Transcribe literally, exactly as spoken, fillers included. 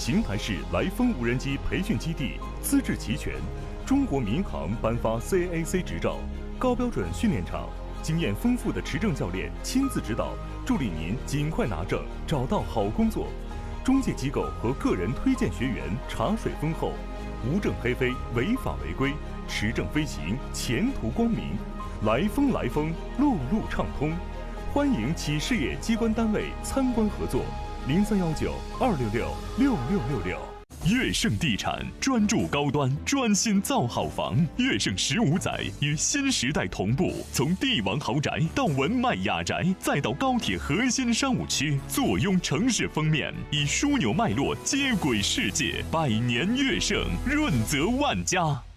邢台市来风无人机培训基地资质齐全，中国民航颁发 C A A C 执照，高标准训练场，经验丰富的持证教练亲自指导，助力您尽快拿证，找到好工作。中介机构和个人推荐学员茶水丰厚，无证黑飞，违法违规，持证飞行，前途光明。来风来风，路路畅通。欢迎企事业机关单位参观合作，零三幺九二六六六六六六。 悦盛地产专注高端，专心造好房。悦盛十五载与新时代同步，从帝王豪宅到文迈雅宅，再到高铁核心商务区，坐拥城市封面，以枢纽脉络接轨世界。百年悦盛，润泽万家。